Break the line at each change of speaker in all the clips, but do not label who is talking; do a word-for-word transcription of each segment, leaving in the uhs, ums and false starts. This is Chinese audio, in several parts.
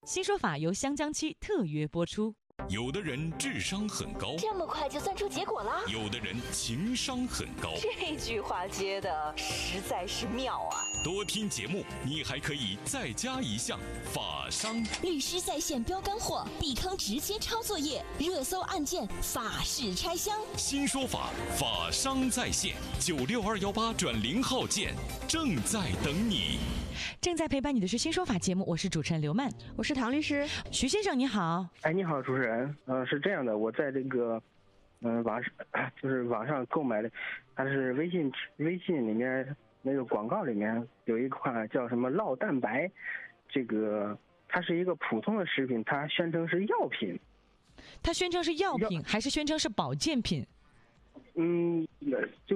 新说法由香江七特约播出。
有的人智商很高，
这么快就算出结果了？
有的人情商很高，
这句话接的实在是妙啊！
多听节目，你还可以再加一项法商。
律师在线标干货，避坑直接抄作业，热搜案件法式拆箱。
新说法法商在线，九六二幺八转零号键，正在等你。
正在陪伴你的是新说法节目，我是主持人刘曼，
我是唐律师。
徐先生你好。
哎，你好，主持人。嗯、呃，是这样的，我在这个，嗯、呃，网上就是网上购买的，它是微信微信里面那个广告里面有一款叫什么酪蛋白，这个它是一个普通的食品，它宣称是药品。
它宣称是药品，还是宣称是保健品？
嗯，就是。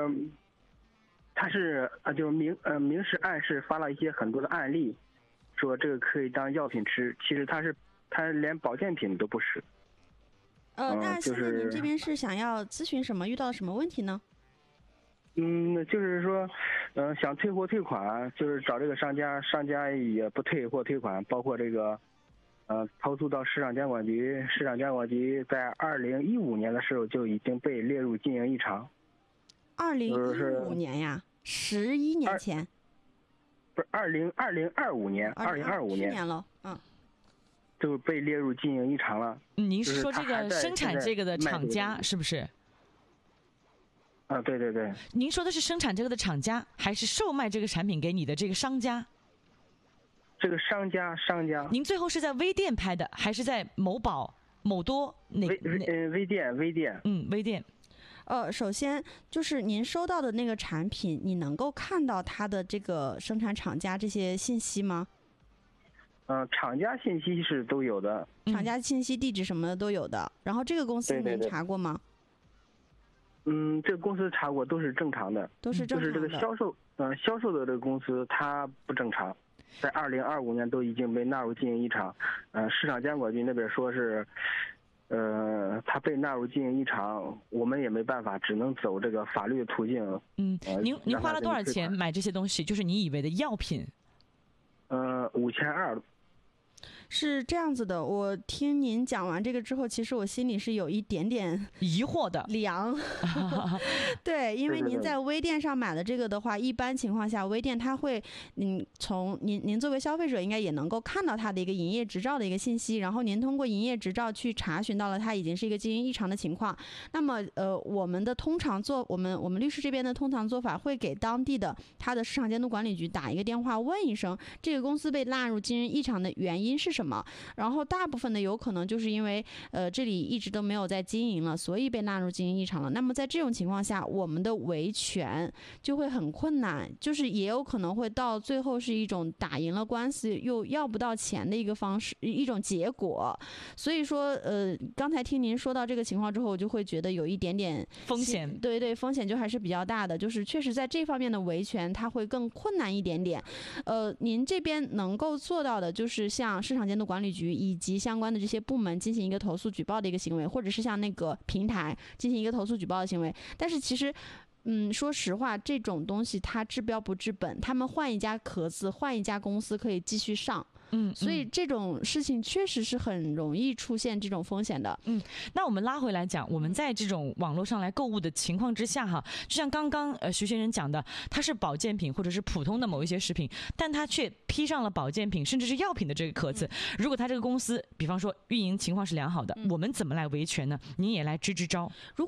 他是啊，就明呃明示暗示发了一些很多的案例，说这个可以当药品吃，其实它是它连保健品都不是。
呃，那现在您这边是想要咨询什么？遇到了什么问题呢？
嗯，就是说，嗯、呃，想退货退款，就是找这个商家，商家也不退货退款，包括这个，呃，投诉到市场监管局，市场监管局在二零一五年的时候就已经被列入经营异常。
二零一五年呀，十一年前，
不是二零二零二五年，二零二五年，
年了，嗯，
就被列入经营异常了。
您是说这个生产这个的厂家是不是？
啊，对对对。
您说的是生产这个的厂家，还是售卖这个产品给你的这个商家？
这个商家，商家。
您最后是在微店拍的，还是在某宝、某多那？
微嗯，微店，微店。
嗯，微店。
呃，首先就是您收到的那个产品，你能够看到它的这个生产厂家这些信息吗？
嗯、呃，厂家信息是都有的，
厂家信息、地址什么的都有的。然后这个公司您查过吗？
对对对嗯，这个公司查过，都是正常的，
都是正常的。
就是这个销售，嗯、呃，销售的这个公司它不正常，在二零二五年都已经被纳入经营异常。嗯、呃，市场监管局那边说是。呃，他被纳入经营异常，我们也没办法，只能走这个法律的途径。
嗯，呃、您您花了多少钱买这些东西？就是你以为的药品？
呃，五千二。
是这样子的，我听您讲完这个之后，其实我心里是有一点点
疑惑的。
凉，对，因为您在微店上买的这个的话，一般情况下，微店它会，嗯，从您您作为消费者应该也能够看到它的一个营业执照的一个信息，然后您通过营业执照去查询到了它已经是一个经营异常的情况。那么，呃，我们的通常做，我们我们律师这边的通常做法会给当地的它的市场监督管理局打一个电话，问一声这个公司被纳入经营异常的原因是什么。然后大部分的有可能就是因为呃这里一直都没有在经营了，所以被纳入经营异常了。那么在这种情况下，我们的维权就会很困难，就是也有可能会到最后是一种打赢了官司又要不到钱的一个方式，一种结果。所以说呃刚才听您说到这个情况之后，我就会觉得有一点点
风险，
对对，风险就还是比较大的，就是确实在这方面的维权它会更困难一点点。呃您这边能够做到的就是像市场监督管理局以及相关的这些部门进行一个投诉举报的一个行为，或者是像那个平台进行一个投诉举报的行为。但是其实嗯，说实话，这种东西它治标不治本，他们换一家壳子，换一家公司可以继续上。
嗯，
所以这种事情确实是很容易出现这种风险的。
嗯，那我们拉回来讲，我们在这种网络上来购物的情况之下哈，就像刚刚呃徐先生讲的，它是保健品或者是普通的某一些食品，但它却披上了保健品甚至是药品的这个壳子。嗯、如果它这个公司，比方说运营情况是良好的，嗯、我们怎么来维权呢？您也来支支招。
如